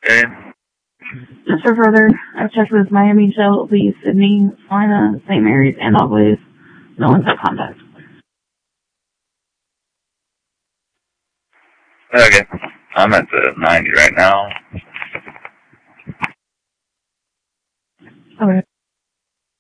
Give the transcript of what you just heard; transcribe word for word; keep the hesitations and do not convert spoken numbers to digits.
Okay. Just for further, I've checked with Miami, Shelby, Sydney, Salina, Saint Mary's, and Always. No one's at contact. Okay. I'm at the ninety right now. Okay.